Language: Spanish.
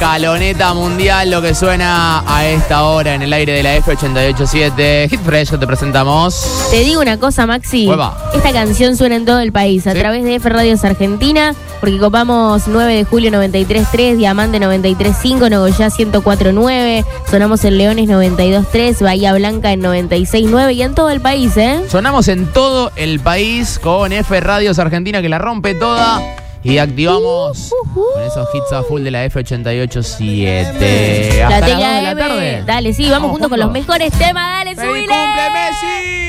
escaloneta mundial, lo que suena a esta hora en el aire de la F887. Hit Fresh, te presentamos. Te digo una cosa, Maxi. Hueva. Esta canción suena en todo el país, a través de F Radios Argentina, porque copamos 9 de julio 93.3, Diamante 93.5, Nogoyá 104.9, sonamos en Leones 92.3, Bahía Blanca en 96.9 y en todo el país, ¿eh? Sonamos en todo el país con F Radios Argentina, que la rompe toda. Y activamos con esos hits a full de la F887. Hasta las 2 de la tarde. Dale, sí, vamos juntos con los mejores temas. Dale, ¡Feliz subile. cumple, Messi!